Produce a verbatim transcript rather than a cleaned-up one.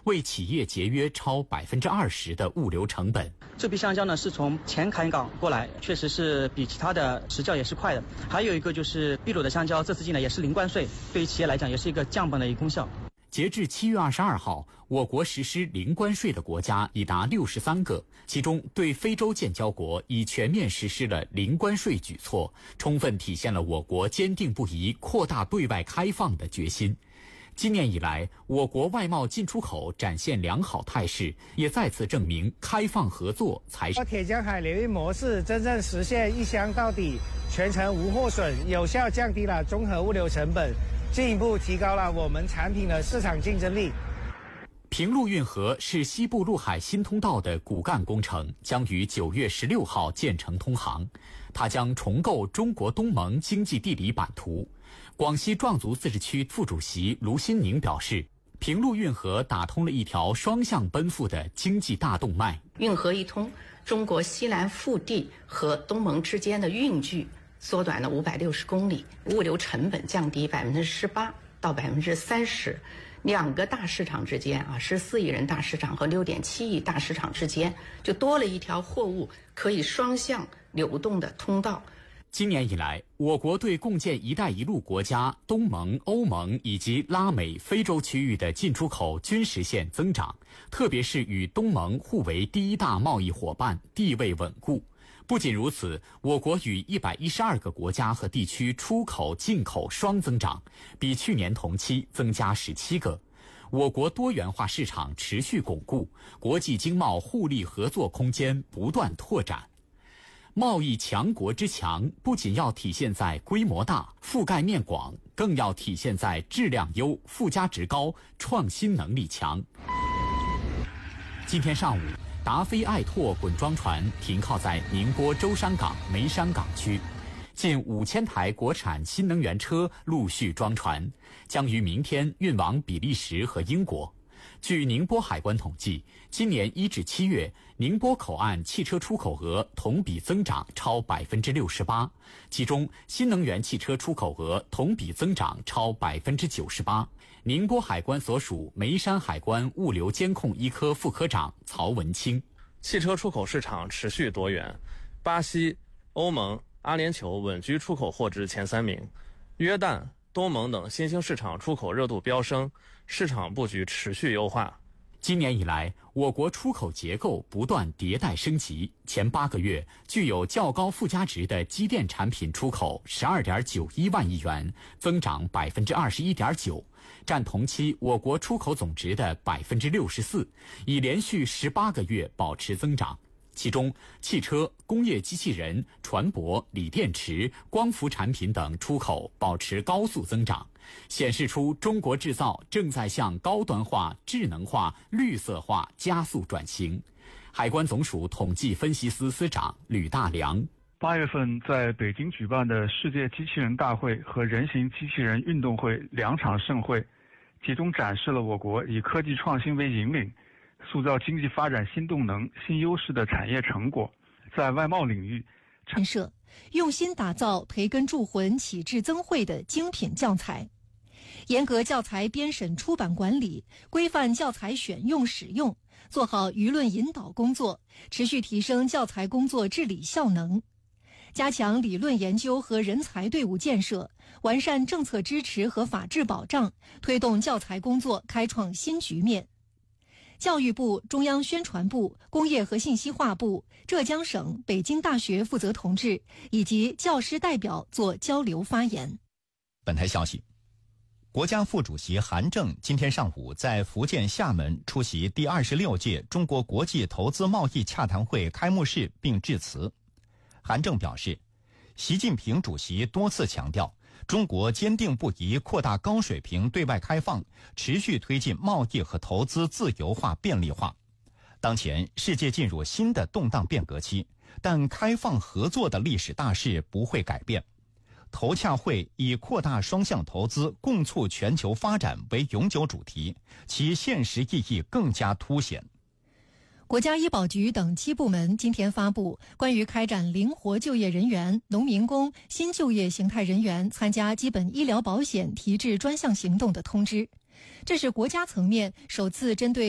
为企业节约超百分之二十的物流成本。 这批香蕉呢是从前坎港过来，确实是比其他的时效也是快的。还有一个就是秘鲁的香蕉，这次进来也是零关税，对于企业来讲也是一个降本的一个功效。 截至七月二十二号，我国实施零关税的国家已达六十三个，其中对非洲建交国已全面实施了零关税举措，充分体现了我国坚定不移扩大对外开放的决心。今年以来，我国外贸进出口展现良好态势，也再次证明开放合作才是铁江海流域模式真正实现一箱到底，全程无货损，有效降低了综合物流成本，进一步提高了我们产品的市场竞争力。 平陆运河是西部陆海新通道的骨干工程，将于九月十六号建成通航。它将重构中国东盟经济地理版图。广西壮族自治区副主席卢新宁表示，平陆运河打通了一条双向奔赴的经济大动脉。 运河一通，中国西南腹地和东盟之间的运距缩短了五百六十公里，物流成本降低百分之十八到百分之三十。两个大市场之间啊，十四亿人大市场和六点七亿大市场之间，就多了一条货物可以双向流动的通道。 今年以来，我国对共建“一带一路”国家、东盟、欧盟以及拉美、非洲区域的进出口均实现增长，特别是与东盟互为第一大贸易伙伴，地位稳固。不仅如此，我国与一百一十二个国家和地区出口、进口双增长，比去年同期增加十七个。我国多元化市场持续巩固，国际经贸互利合作空间不断拓展。贸易强国之强，不仅要体现在规模大、覆盖面广，更要体现在质量优、附加值高、创新能力强。今天上午，达飞爱拓滚装船停靠在宁波舟山港梅山港区，近五千台国产新能源车陆续装船，将于明天运往比利时和英国。据宁波海关统计，今年一至七月，宁波口岸汽车出口额同比增长超百分之六十八，其中新能源汽车出口额同比增长超百分之九十八。宁波海关所属梅山海关物流监控一科副科长曹文清： 汽车出口市场持续多元，巴西、欧盟、阿联酋稳居出口货值前三名，约旦、东盟等新兴市场出口热度飙升，市场布局持续优化。 今年以来，我国出口结构不断迭代升级。前八个月，具有较高附加值的机电产品出口十二点九一万亿元，增长百分之二十一点九，占同期我国出口总值的百分之六十四，已连续十八个月保持增长。其中，汽车、工业机器人、船舶、锂电池、光伏产品等出口保持高速增长，显示出中国制造正在向高端化、智能化、绿色化加速转型。海关总署统计分析司司长吕大良： 八月份在北京举办的世界机器人大会和人形机器人运动会两场盛会，集中展示了我国以科技创新为引领，塑造经济发展新动能、新优势的产业成果。在外贸领域， 建设用心打造培根铸魂、启智增慧的精品教材，严格教材编审出版管理，规范教材选用使用，做好舆论引导工作，持续提升教材工作治理效能，加强理论研究和人才队伍建设，完善政策支持和法治保障，推动教材工作开创新局面。教育部、中央宣传部、工业和信息化部、浙江省、北京大学负责同志以及教师代表做交流发言。 本台消息，国家副主席韩正今天上午在福建厦门出席第二十六届中国国际投资贸易洽谈会开幕式并致辞。韩正表示，习近平主席多次强调，中国坚定不移扩大高水平对外开放，持续推进贸易和投资自由化便利化。当前世界进入新的动荡变革期，但开放合作的历史大势不会改变。投洽会以扩大双向投资、共促全球发展为永久主题，其现实意义更加凸显。 国家医保局等七部门今天发布关于开展灵活就业人员、农民工、新就业形态人员参加基本医疗保险提质专项行动的通知。这是国家层面首次针对